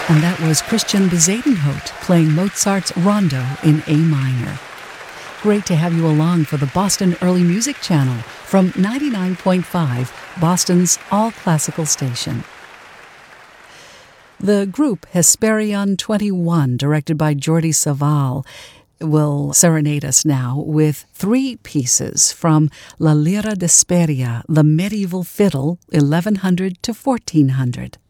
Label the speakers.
Speaker 1: And that was Christian Bezuidenhout playing Mozart's Rondo in A minor. Great to have you along for the Boston Early Music Channel from 99.5, Boston's all-classical station. The group Hesperion 21, directed by Jordi Savall, will serenade us now with three pieces from La Lira d'Hesperia, the medieval fiddle, 1100 to 1400.